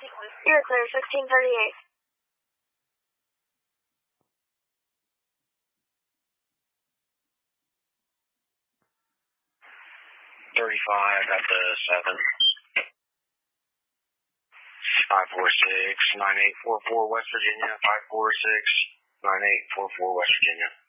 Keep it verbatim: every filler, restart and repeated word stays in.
You're clear, sixteen thirty-eight. thirty-five at the seven. five four six, nine eight four four West Virginia, five four six, nine eight four four West Virginia.